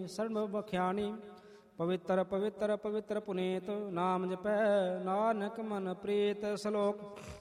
ਸਰਬ ਬਖਿਆਣੀ। ਪਵਿੱਤਰ ਪਵਿੱਤਰ ਪਵਿੱਤਰ ਪੁਨੀਤ, ਨਾਮ ਜਪੈ ਨਾਨਕ ਮਨ ਪ੍ਰੀਤ। ਸ਼ਲੋਕ।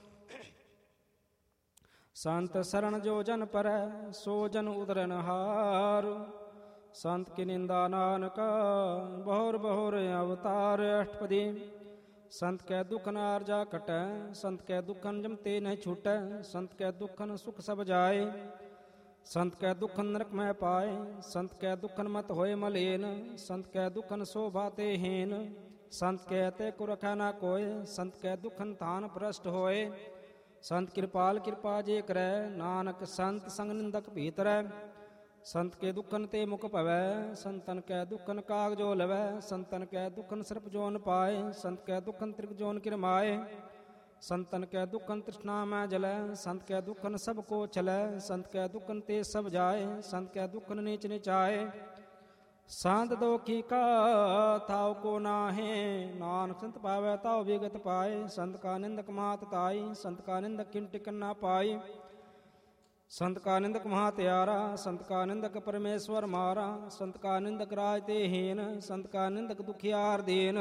ਸੰਤ ਸਰਣ ਜੋ ਜਨ ਪਰੈ, ਸੋ ਜਨ ਉਦਰਨ ਹਾਰ। ਸੰਤ ਕੀ ਨਿੰਦਾ ਨਾਨਕ, ਬਹੁਰ ਬਹੁਰ ਅਵਤਾਰ। ਅਸ਼ਟਪਦੀ। ਸੰਤ ਕੈ ਦੁਖ ਨ ਆਰਜਾ ਕਟੈ, ਸੰਤ ਕੈ ਦੁਖਨ ਜਮਤੇ ਨਹੀਂ ਛੂਟੈ। ਸੰਤ ਕੈ ਦੁਖਨ ਸੁਖ ਸਭ ਜਾਏ, ਸੰਤ ਕੈ ਦੁਖਨ ਨਰਕ ਮਹਿ ਪਾਏ। ਸੰਤ ਕੈ ਦੁਖਨ ਮਤ ਹੋਏ ਮਲੇਨ, ਸੰਤ ਕੈ ਦੁਖਨ ਸੋਭਾ ਤੇ ਹੀਨ। ਸੰਤ ਕੈ ਤੇ ਕੁ ਰਖੈ ਨਾ ਕੋਇ, ਸੰਤ ਕੈ ਦੁਖਨ ਤਾਨ ਭ੍ਰਸ਼ਟ ਹੋਏ। ਸੰਤ ਕਿਰਪਾਲ ਕਿਰਪਾ ਜੇ ਕਰੈ, ਨਾਨਕ ਸੰਤ ਸੰਗ ਨਿੰਦਕ ਭੀਤਰੈ। ਸੰਤ ਕੇ ਦੁਖਨ ਤੇ ਮੁਖ ਭਵੈ, ਸੰਤਨ ਕੈ ਦੁਖਨ ਕਾਗ ਜੋ ਲਵੈ। ਸੰਤਨ ਕੈ ਦੁਖਨ ਸਰਪ ਜੋਨ ਪਾਏ, ਸੰਤ ਕੈ ਦੁਖਨ ਤ੍ਰਿਗ ਜੋਨ ਕਿਰਮਾਏ। ਸੰਤਨ ਕੈ ਦੁਖਨ ਤ੍ਰਿਸ਼ਨਾ ਮੈਂ ਜਲੈ, ਸੰਤ ਕੈ ਦੁਖਨ ਸਭ ਕੋ ਚਲੈ। ਸੰਤ ਕੈ ਦੁਖਨ ਤੇ ਸਭ ਜਾਏ, ਸੰਤ ਕੈ ਦੁਖਨ ਨੀਚ ਨਿਚਾਏ। ਸੰਤ ਦੋਖੀ ਕਾ ਤਾਉ ਕੋ ਨਾਹੇ, ਨਾਨਕ ਸੰਤ ਪਾਵੈ ਤਾਉ ਵਿਗਤ ਪਾਏ। ਸੰਤ ਕਾ ਨਿੰਦਕ ਮਾਤ ਤਾਈ, ਸੰਤ ਕਾ ਨਿੰਦਕ ਕਿਨ ਟਿਕਨ ਨਾ ਪਾਈ। ਸੰਤ ਕਾ ਨਿੰਦਕ ਮਹਾਤਿਆਰਾ, ਸੰਤ ਕਾ ਨਿੰਦਕ ਪਰਮੇਸ਼ਵਰ ਮਾਰਾ। ਸੰਤ ਕਾ ਨਿੰਦਕ ਰਾਜ ਤੇ ਹੀਨ, ਸੰਤ ਕਾ ਨਿੰਦਕ ਦੁਖਿਆਰ ਦੀਨ।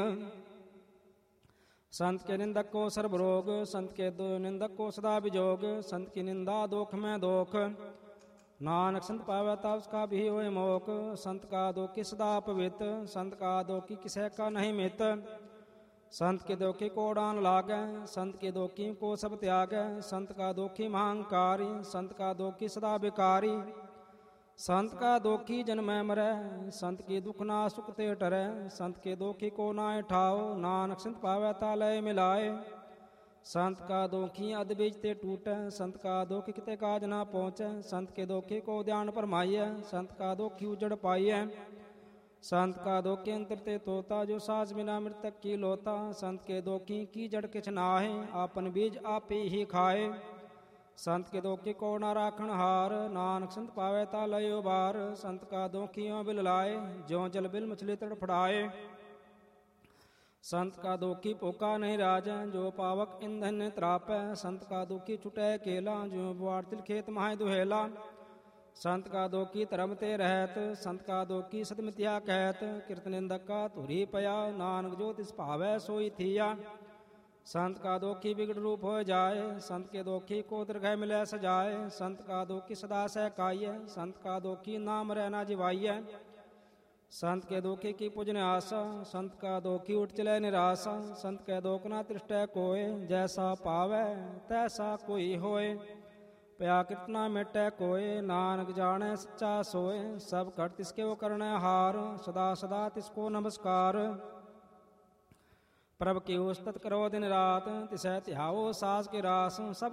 संत के निंदक को सर्व रोग, संत के निंदक को सदा विजोग। संत की निंदा दोख में दोख, नानक संत पावै ता उसका भी होए मोक। संत का दोखी सदा पवित, संत का दोखी किसे का नहीं मित। संत के दोखी को डान लागै, संत के दोखी को सब त्यागै। संत का दोखी महांकारी, संत का दोखी सदा विकारी। संत का दोखी जन्मै मरै, संत की दुख ना सुख ते टरै। संत के दोखी को नाय ठाओ, नानक संत पावै ता लय मिलाए। संत का दोखी अध बीज ते टूटै, संत का दोखी किते काज ना पहुँचै। संत के दोखी को ध्यान फरमाइयै, संत का दोखी उजड़ पाइयै। संत का दोखी अंतर ते तोता, जो सास बिना मृतक की लोता। संत के दोखी की जड़ किछ नाहे, आपन बीज आपे ही खाए। संत के दोखी को ना राखण हार, नानक संत पावै ता लयो बार। संत का दोखियों बिल लाए, ज्यों जल बिल मछली तड़फड़ाए। संत का दोखी पोका नहीं राजै, जो पावक ईंधन त्रापै। संत का दोखी छुटै केला, ज्यों बुआड़ तिल खेत माहे दुहेला। संत का दोखी धर्म ते रहत, संत का दोखी सतमितिया कहत। कृत निंदक का धुरी पया, नानक जो तिस भावै सोई थिया। संत का दोखी बिगड़ रूप हो जाए, संत के दोखी को दीर्घ मिलै सजाए। संत का दोखी सदा सहकाइयै, संत का दोखी नाम रहना जिवाइयै। संत के दोखी की पूजन आशा, संत का दोखी उठ चलै निराशा। संत के दोख ना तृष्टै कोय, जैसा पावै तैसा कोई होय। पया कितना मिटै कोय, नानक जानै सच्चा सोय। सब घट तिसके वो करनै हार, सदा सदा तिसको नमस्कार। प्रभ की उस्तत करो दिन रात, तिसै ध्याओ साज के रास। सब